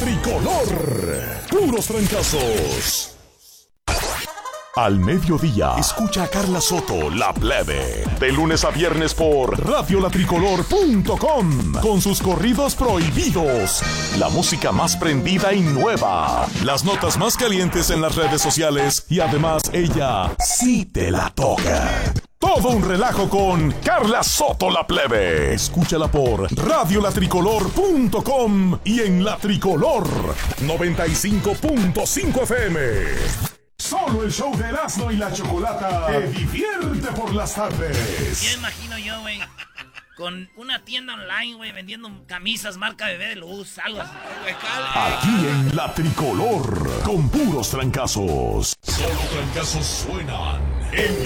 Tricolor. Puros trancazos. Al mediodía, escucha a Carla Soto, La Plebe. De lunes a viernes por radiolatricolor.com. Con sus corridos prohibidos. La música más prendida y nueva. Las notas más calientes en las redes sociales. Y además, ella sí te la toca. Todo un relajo con Carla Soto, La Plebe. Escúchala por radiolatricolor.com y en La Tricolor 95.5 FM. Solo el show de Erasmo y la Chocolata te divierte por las tardes. Ya imagino yo, güey, con una tienda online, güey, vendiendo camisas marca Bebé de Luz, algo así. Aquí en La Tricolor, con puros trancazos. Solo trancazos suenan en